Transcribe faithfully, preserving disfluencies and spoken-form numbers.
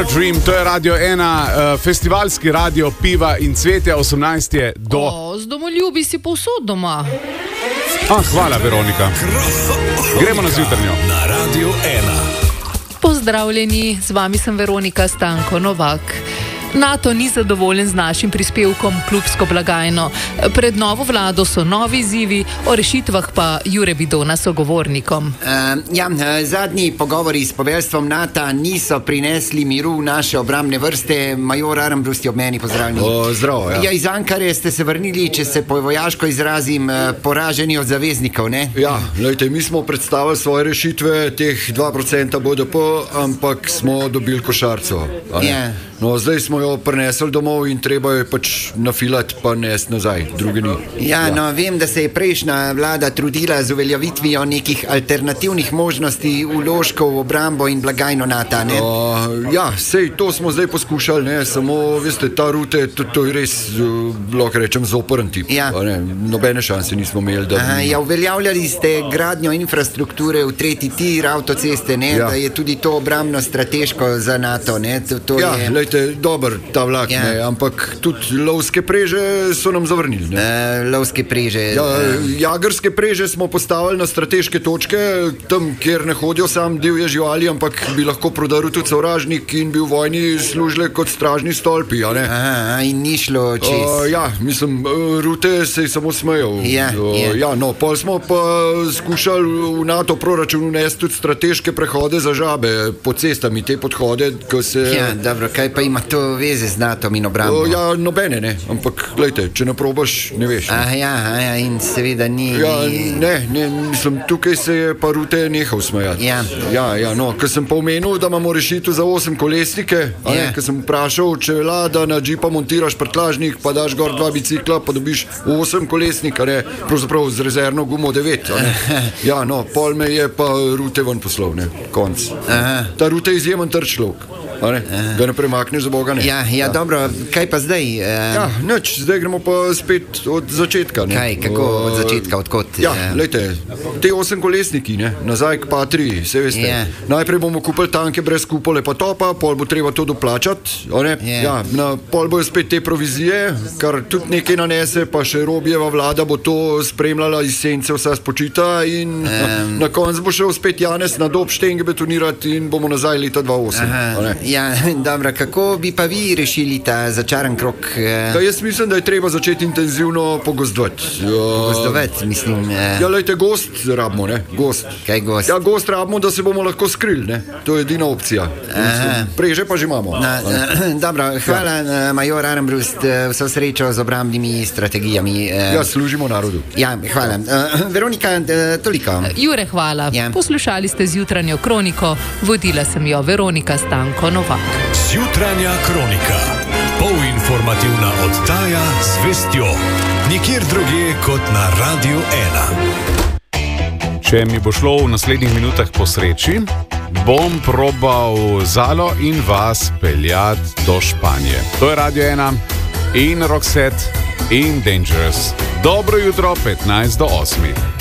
Dream, to je Radio ena, uh, festivalski radio piva in cvetja, osemnajst je do... O, z domoljubi si povsod doma. Ah, hvala, Veronika. Gremo na zjutrnjo. Na Radio ena. Pozdravljeni, z vami sem Veronika Stanko Novak. NATO ni zadovoljen z našim prispevkom klubsko blagajno. Pred novo vlado so novi izzivi, o rešitvah pa Jure Bidona sogovornikom. Uh, ja, zadnji pogovori s poveljstvom NATO niso prinesli miru v naše obrambne vrste. Major Armbrust je ob meni, pozdravljeni. O, zdravo, ja. Ja, iz Ankare ste se vrnili, če se po vojaško izrazim, poraženi od zaveznikov, ne? Ja, lejte, mi smo predstavili svoje rešitve, teh dva procenta B D P, ampak smo dobili košarco. Ja. No, zdaj smo jo prinesli domov in treba jo pač nafilati pa nesti nazaj, druge ni. Ja, ja, no, vem, da se je prejšnja vlada trudila z uveljavitvijo nekih alternativnih možnosti vložkov v obrambo in blagajno NATO, ne? Uh, ja, sej, to smo zdaj poskušali, ne, samo, veste, ta rute, to, to je res, uh, lahko rečem, zoprn tip. Ja. Ne, nobene šanse nismo imeli, da... Aha, ja, uveljavljali ste gradnjo infrastrukture v tretji tir, avtoceste, ne, ja. Da je tudi to obrambno strateško za NATO, ne, to, to ja, je... lejte, dober ta vlak, ja. Ne, ampak tudi lovske preže so nam zavrnili, ne. Uh, lovske preže... Ja, uh... jagerske preže smo postavili na strateške točke, tam, kjer ne hodijo sam divje živali, ampak bi lahko prodaril tudi sovražnik in bi v vojni služile kot stražni stolpi, a ne. Aha, in ni šlo čez. Uh, ja, mislim, rute se je samo smejal. Ja, uh, ja. ja, no, pol smo pa skušali v NATO proračun unesti tudi strateške prehode za žabe po cestami, te podhode, ko se... Ja, dobro, kaj pa ima to veze z NATO in obrambo? Uh, ja, nobene, ne, ampak, glejte, če ne probaš, ne veš. Ne. Ah, ja, ah, ja, in seveda ni... Ja, ne, ne, mislim, tukaj se je pa rute nehal smejati. Ja. Ja, ja, no, ker sem pa omenil, da imamo rešitev za osem kolesnike, a ne, Ja. ker sem vprašal, če velja, da na džipa montiraš prtlažnik, pa daš gor dva bicikla, pa dobiš osem kolesnik, a ne, pravzaprav z rezervno gumo devet, a ne. Ja, no, pol me je pa rute ven poslal, ne, konc. Aha. Ta rute je izjemen trd človek, a ne, ga ne premakneš za Boga, ne. Ja, ja, dobro, kaj pa zdaj? Uh, Ja, nič, zdaj gremo pa spet od začetka, ne. Kaj, kako od začetka, odkot? Ja, uh, lejte, te osem kolesniki, ne, nazaj k Patriji, se veste. Ja. Najprej bomo kupili tanke brez kupole pa topa, pol bo treba to doplačati, a ne? Ja. Ja, na pol bojo spet te provizije, kar tudi nekaj nanese, pa še Robijeva vlada bo to spremljala iz sence, vsa spočita in Um. na koncu bo šel spet Janez na dob štenge betonirati in bomo nazaj leta dva osem, a Aha, ne? ja, dobro, kako bi pa vi rešili ta začaran krog? Ja, Uh, jaz mislim, da je treba začeti intenzivno pogozdovati. Ja, gozdovati, mislim. Uh, Ja, lejte, gost rabimo, ne, gost. kaj gost? Ja, gost rabimo, da se bomo lahko skrili, ne, to je edina opcija. Aha. Preže pa že imamo. Na, uh, dobro, hvala, uh, major Armbrust, uh, vso srečo z obrambnimi strategijami. Uh, Ja, služimo narodu. ja, hvala. Uh, Veronika, uh, toliko. Jure, hvala. Ja. Poslušali ste zjutranjo kroniko, vodila sem jo Veronika Stanko Novak. Zjutranja kronika. Polinformativna oddaja z vestjo. Nikjer drugje kot na Radio ena. Če mi bo šlo v naslednjih minutah po sreči, bom probal Zalo in vas peljati do Španije. To je Radio ena in Roxette in Dangerous. Dobro jutro, petnajst do osmih.